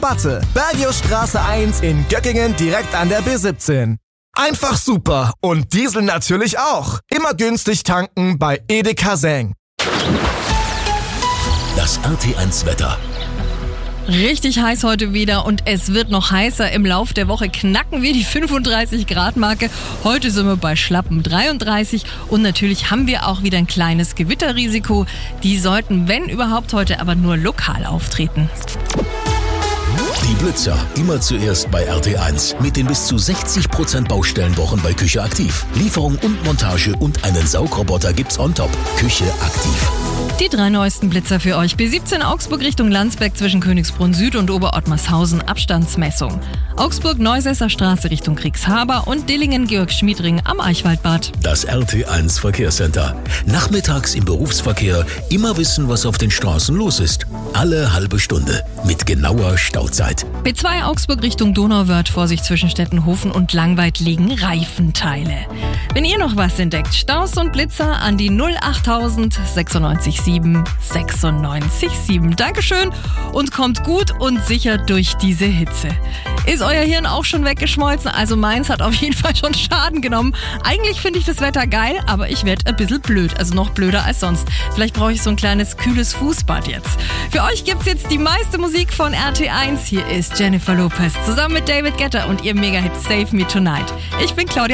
Batte, Bergiusstraße 1 in Göckingen direkt an der B17. Einfach super und Diesel natürlich auch. Immer günstig tanken bei Edeka Seng. Das RT1 Wetter. Richtig heiß heute wieder und es wird noch heißer. Im Lauf der Woche knacken wir die 35 Grad Marke. Heute sind wir bei schlappen 33 und natürlich haben wir auch wieder ein kleines Gewitterrisiko. Die sollten, wenn überhaupt, heute aber nur lokal auftreten. Die Blitzer immer zuerst bei RT1 mit den bis zu 60% Baustellenwochen bei Küche Aktiv. Lieferung und Montage und einen Saugroboter gibt's on top. Küche Aktiv. Die 3 neuesten Blitzer für euch. B17 Augsburg Richtung Landsberg zwischen Königsbrunn Süd und Oberottmarshausen Abstandsmessung. Augsburg Neusesser Straße Richtung Kriegshaber und Dillingen-Georg-Schmiedring am Eichwaldbad. Das RT1 Verkehrscenter. Nachmittags im Berufsverkehr immer wissen, was auf den Straßen los ist. Alle halbe Stunde mit genauer Stauzeit. B2 Augsburg Richtung Donauwörth, Vorsicht zwischen Stettenhofen und Langweid liegen Reifenteile. Wenn ihr noch was entdeckt, Staus und Blitzer an die 08000 96 7 96 7. Dankeschön und kommt gut und sicher durch diese Hitze. Ist euer Hirn auch schon weggeschmolzen? Also meins hat auf jeden Fall schon Schaden genommen. Eigentlich finde ich das Wetter geil, aber ich werde ein bisschen blöd. Also noch blöder als sonst. Vielleicht brauche ich so ein kleines kühles Fußbad jetzt. Für euch gibt's jetzt die meiste Musik von RT1. Hier ist Jennifer Lopez zusammen mit David Guetta und ihr Mega-Hit Save Me Tonight. Ich bin Claudia